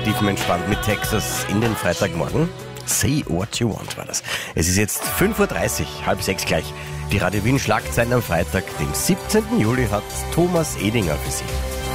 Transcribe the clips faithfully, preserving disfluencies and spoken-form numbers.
tiefenentspannt mit Texas in den Freitagmorgen. Say what you want war das. Es ist jetzt fünf Uhr dreißig, halb sechs gleich. Die Radio Wien Schlagzeilen am Freitag, dem siebzehnten Juli, hat Thomas Edinger für Sie.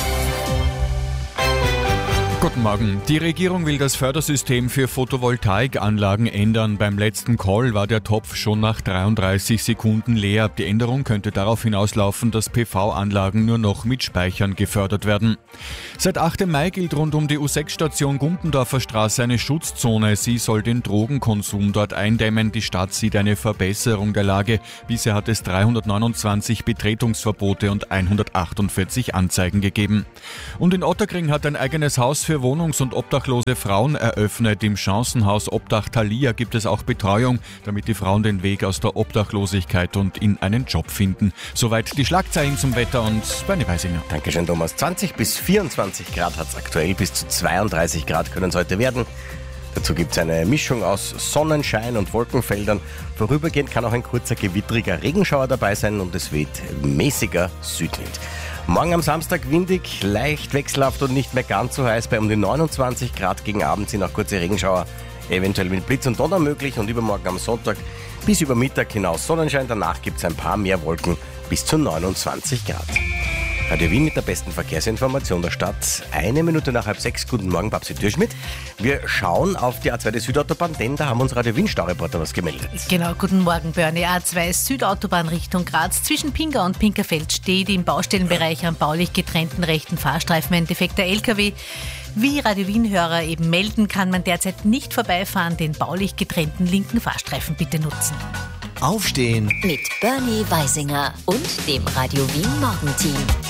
Guten Morgen. Die Regierung will das Fördersystem für Photovoltaikanlagen ändern. Beim letzten Call war der Topf schon nach dreiunddreißig Sekunden leer. Die Änderung könnte darauf hinauslaufen, dass P V-Anlagen nur noch mit Speichern gefördert werden. Seit achtem Mai gilt rund um die U sechs Station Gumpendorfer Straße eine Schutzzone. Sie soll den Drogenkonsum dort eindämmen. Die Stadt sieht eine Verbesserung der Lage. Bisher hat es dreihundertneunundzwanzig Betretungsverbote und hundertachtundvierzig Anzeigen gegeben. Und in Ottakring hat ein eigenes Haus für wohnungs- und obdachlose Frauen eröffnet. Im Chancenhaus Obdach Thalia gibt es auch Betreuung, damit die Frauen den Weg aus der Obdachlosigkeit und in einen Job finden. Soweit die Schlagzeilen zum Wetter und Bernie Weisinger. Dankeschön, Thomas. zwanzig bis vierundzwanzig Grad hat es aktuell, bis zu zweiunddreißig Grad können es heute werden. Dazu gibt es eine Mischung aus Sonnenschein und Wolkenfeldern. Vorübergehend kann auch ein kurzer gewittriger Regenschauer dabei sein und es weht mäßiger Südwind. Morgen am Samstag windig, leicht wechselhaft und nicht mehr ganz so heiß bei um die neunundzwanzig Grad. Gegen Abend sind auch kurze Regenschauer, eventuell mit Blitz und Donner möglich. Und übermorgen am Sonntag bis über Mittag hinaus Sonnenschein. Danach gibt es ein paar mehr Wolken bis zu neunundzwanzig Grad. Radio Wien mit der besten Verkehrsinformation der Stadt. Eine Minute nach halb sechs. Guten Morgen, Babsi Dürschmidt. Wir schauen auf die A zwei Südautobahn, denn da haben uns Radio Wien Staureporter was gemeldet. Genau, guten Morgen, Bernie. A zwei Südautobahn Richtung Graz. Zwischen Pinga und Pinkerfeld steht im Baustellenbereich am baulich getrennten rechten Fahrstreifen ein defekter L K W. Wie Radio Wien-Hörer eben melden, kann man derzeit nicht vorbeifahren. Den baulich getrennten linken Fahrstreifen bitte nutzen. Aufstehen mit Bernie Weisinger und dem Radio Wien Morgenteam.